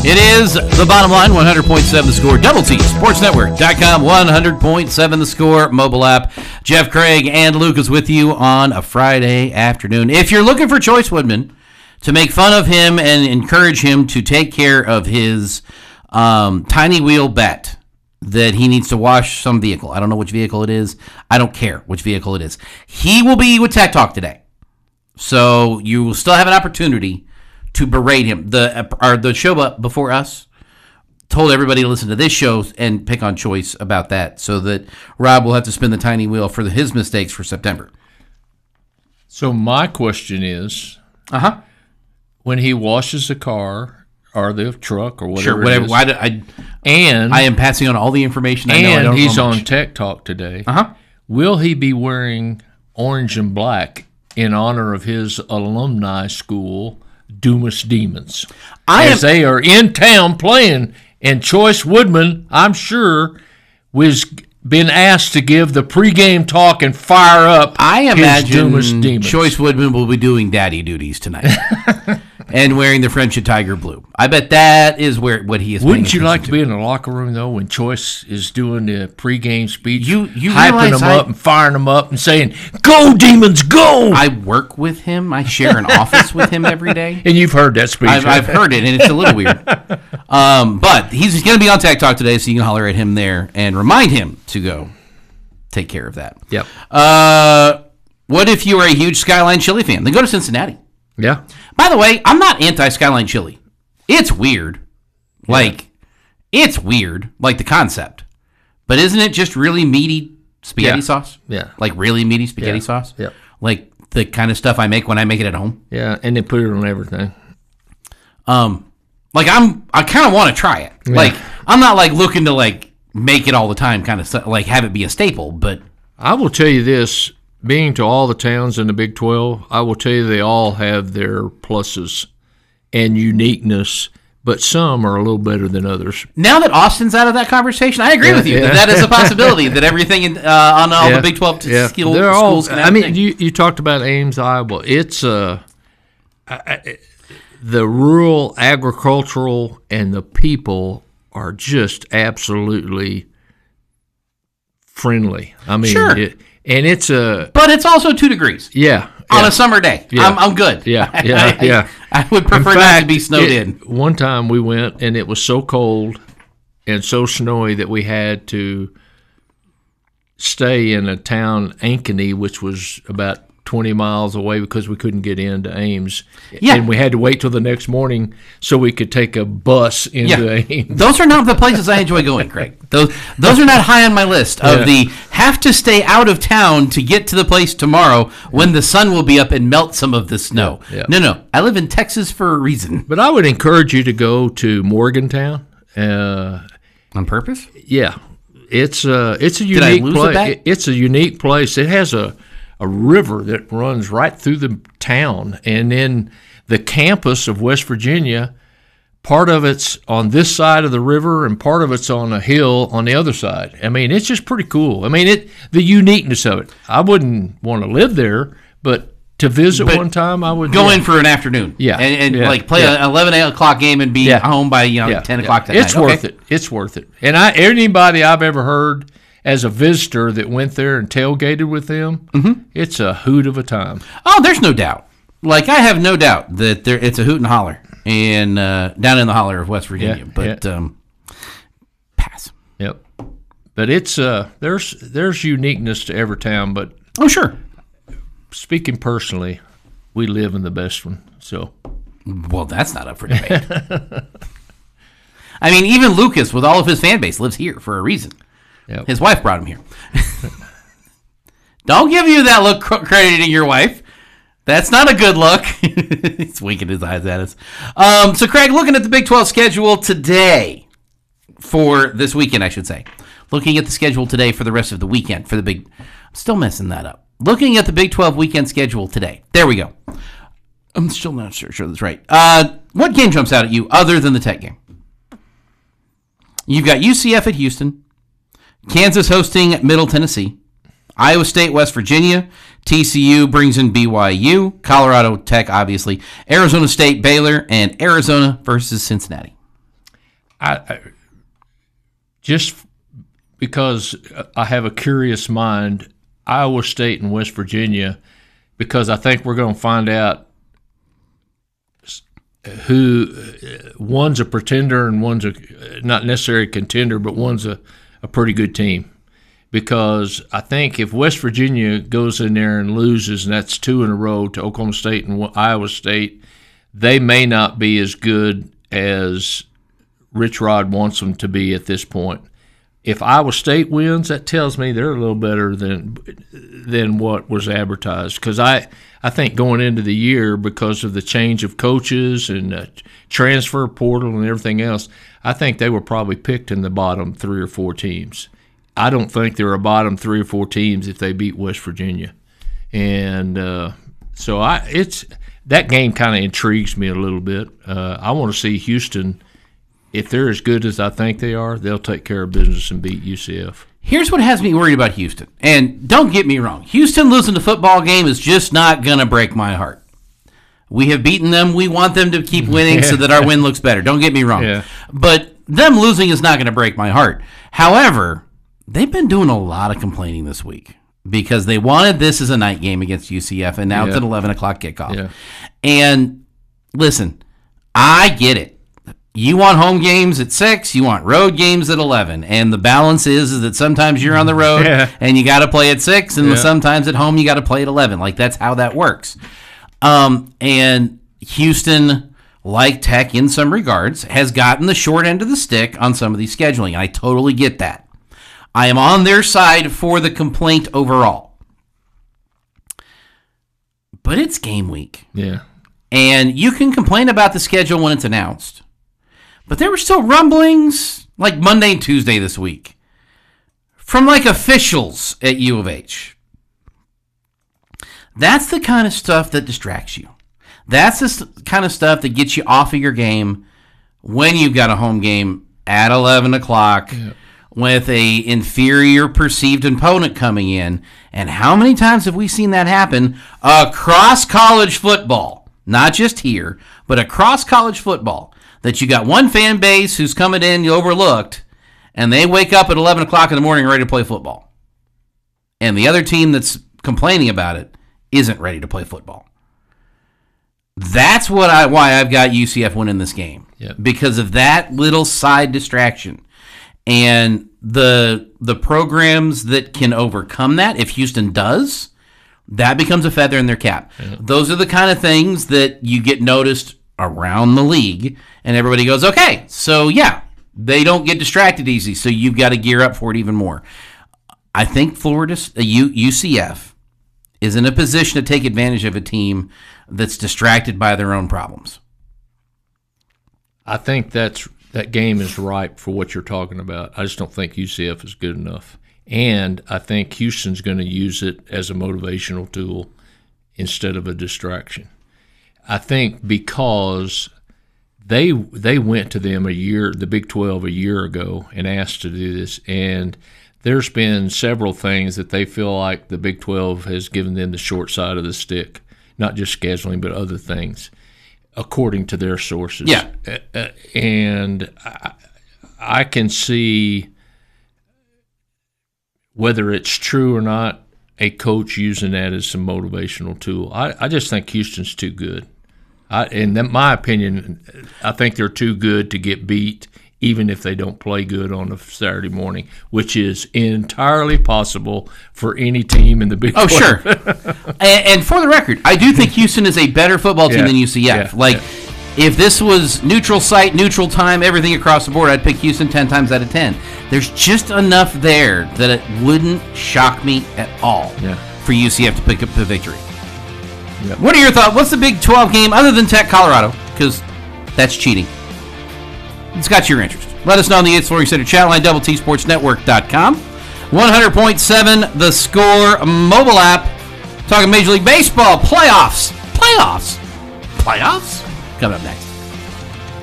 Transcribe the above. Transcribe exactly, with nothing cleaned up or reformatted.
It is The Bottom Line, one hundred point seven The Score, Double T, Sports Network dot com, one hundred point seven The Score, mobile app. Jeff Craig and Lucas with you on a Friday afternoon. If you're looking for Choice Woodman to make fun of him and encourage him to take care of his um, tiny wheel bet that he needs to wash some vehicle, I don't know which vehicle it is. I don't care which vehicle it is. He will be with Tech Talk today. So you will still have an opportunity to berate him. The or the show before us told everybody to listen to this show and pick on Choice about that, so that Rob will have to spin the tiny wheel for the, his mistakes for September. So my question is, uh huh, when he washes the car or the truck or whatever, sure, whatever. It is, Why do I? And I am passing on all the information I and know. I don't he's know on much. Tech Talk today. Uh huh. Will he be wearing orange and black in honor of his alumni school, Dumas Demons, I as am, they are in town playing? And Choice Woodman, I'm sure, was been asked to give the pregame talk and fire up I his imagine Dumas Demons. Choice Woodman will be doing daddy duties tonight and wearing the Friendship Tiger blue. I bet that is where what he is. Wouldn't you like to to be in the locker room, though, when Choice is doing the pregame speech, You- you hyping realize them I- up and firing them up and saying, "Go, Demons, go!" I work with him. I share an office with him every day. And you've heard that speech. I've, right? I've heard it, and it's a little weird. Um, but he's going to be on Tech Talk today, so you can holler at him there and remind him to go take care of that. Yep. Uh, what if you are a huge Skyline Chili fan? Then go to Cincinnati. Yeah. By the way, I'm not anti-Skyline Chili. It's weird. Like, it's weird, like the concept. But isn't it just really meaty spaghetti Yeah. sauce? Yeah. Like really meaty spaghetti Yeah. sauce? Yeah. Like the kind of stuff I make when I make it at home? Yeah, and they put it on everything. Um, like I'm, I kind of want to try it. Yeah. Like I'm not like looking to like make it all the time, kind of stuff, like have it be a staple. But I will tell you this, being to all the towns in the Big twelve, I will tell you they all have their pluses and uniqueness, but some are a little better than others. now that Austin's out of that conversation, I agree Yeah, with you. yeah. That, that is a possibility that everything in, uh, on all Yeah, the Big twelve yeah. skill, They're all, schools can have I a mean, thing. you, you talked about Ames, Iowa. It's uh, I, I, the rural agricultural and the people are just absolutely friendly. I mean, Sure. it, and it's a But it's also two degrees yeah on yeah. a summer day. Yeah. I'm, I'm good. Yeah, I- yeah, I, yeah. I would prefer In not fact, to be snowed it- in. One time we went and it was so cold and so snowy that we had to stay in a town, Ankeny, which was about twenty miles away because we couldn't get into Ames. Yeah. And we had to wait till the next morning so we could take a bus into Yeah. Ames. Those are not the places I enjoy going, Craig. Those those are not high on my list of Yeah. the have to stay out of town to get to the place tomorrow when the sun will be up and melt some of the snow. Yeah, yeah. No, no. I live in Texas for a reason. But I would encourage you to go to Morgantown. Uh, On purpose? Yeah, it's a it's a Did I unique lose a place. bet? It's a unique place. It has a a river that runs right through the town, and then the campus of West Virginia. Part of it's on this side of the river, and part of it's on a hill on the other side. I mean, it's just pretty cool. I mean, it the uniqueness of it. I wouldn't want to live there, but to visit But one time, I would Go yeah. in for an afternoon. Yeah. And, and Yeah. like play Yeah. an eleven o'clock game and be Yeah. home by, you know, Yeah, ten yeah. o'clock that It's night. worth Okay. it. It's worth it. And I anybody I've ever heard as a visitor that went there and tailgated with them, mm-hmm. it's a hoot of a time. Oh, there's no doubt. Like, I have no doubt that there it's a hoot and holler in, uh, down in the holler of West Virginia. Yeah, but yeah. Um, pass. Yep. But it's uh there's there's uniqueness to every town, but Oh, sure. speaking personally, we live in the best one. So Well, that's not up for debate. I mean, even Lucas, with all of his fan base, lives here for a reason. yep. His wife brought him here. Don't give you that look cr- crediting your wife. That's not a good look. He's winking his eyes at us. Um, so, Craig, looking at the Big twelve schedule today for this weekend, I should say. Looking at the schedule today for the rest of the weekend for the Big... I'm still messing that up. Looking at the Big twelve weekend schedule today. There we go. I'm still not sure, sure that's right. Uh, what game jumps out at you other than the Tech game? You've got U C F at Houston, Kansas hosting Middle Tennessee, Iowa State, West Virginia, T C U brings in B Y U, Colorado Tech, obviously, Arizona State, Baylor, and Arizona versus Cincinnati. I, I just because I have a curious mind, Iowa State and West Virginia, because I think we're going to find out who one's a pretender and one's a not necessarily a contender, but one's a, a pretty good team. Because I think if West Virginia goes in there and loses, and that's two in a row to Oklahoma State and Iowa State, they may not be as good as Rich Rod wants them to be at this point. If Iowa State wins, that tells me they're a little better than than what was advertised. Because I, I think going into the year, because of the change of coaches and uh, transfer portal and everything else, I think they were probably picked in the bottom three or four teams. I don't think they're a bottom three or four teams if they beat West Virginia. And uh, so I it's that game kind of intrigues me a little bit. Uh, I want to see Houston. If they're as good as I think they are, they'll take care of business and beat U C F. Here's what has me worried about Houston. And don't get me wrong. Houston losing the football game is just not going to break my heart. We have beaten them. We want them to keep winning so that our win looks better. Don't get me wrong. Yeah. But them losing is not going to break my heart. However, they've been doing a lot of complaining this week because they wanted this as a night game against U C F, and now yeah. it's an eleven o'clock kickoff. Yeah. And listen, I get it. You want home games at six, you want road games at eleven, and the balance is, is that sometimes you're on the road yeah. and you got to play at six, and yeah. sometimes at home you got to play at eleven. Like, that's how that works. Um, and Houston, like Tech in some regards, has gotten the short end of the stick on some of these scheduling, and I totally get that. I am on their side for the complaint overall. But it's game week. Yeah. And you can complain about the schedule when it's announced. But there were still rumblings like Monday and Tuesday this week from like officials at U of H. That's the kind of stuff that distracts you. That's the kind of stuff that gets you off of your game when you've got a home game at eleven o'clock yeah. with a inferior perceived opponent coming in. And how many times have we seen that happen across college football? Not just here, but across college football. That you got one fan base who's coming in, you overlooked, and they wake up at eleven o'clock in the morning ready to play football. And the other team that's complaining about it isn't ready to play football. That's what I why I've got U C F winning this game. Yep. Because of that little side distraction. And the the programs that can overcome that, if Houston does, that becomes a feather in their cap. Yep. Those are the kind of things that you get noticed around the league, and everybody goes, okay, so yeah, they don't get distracted easy, so you've got to gear up for it even more. I think Florida, uh, U C F is in a position to take advantage of a team that's distracted by their own problems. I think that's that game is ripe for what you're talking about. I just don't think U C F is good enough. And I think Houston's going to use it as a motivational tool instead of a distraction. I think because they they went to them a year, the Big twelve a year ago, and asked to do this, and there's been several things that they feel like the Big twelve has given them the short side of the stick, not just scheduling, but other things, according to their sources. Yeah. Uh, and I, I can see, whether it's true or not, a coach using that as some motivational tool. I, I just think Houston's too good. I, in my opinion, I think they're too good to get beat, even if they don't play good on a Saturday morning, which is entirely possible for any team in the Big Oh, twelve. Sure. and, and for the record, I do think Houston is a better football team yeah. than U C F. Yeah. Like, yeah. if this was neutral site, neutral time, everything across the board, I'd pick Houston ten times out of ten. There's just enough there that it wouldn't shock me at all yeah. for U C F to pick up the victory. Yep. What are your thoughts? What's the Big twelve game other than Tech Colorado? Because that's cheating. It's got your interest. Let us know on the eighth Flooring Center chat line, double T Sports Network dot com. one hundred point seven The Score mobile app. Talking Major League Baseball playoffs. Playoffs. Playoffs? Coming up next.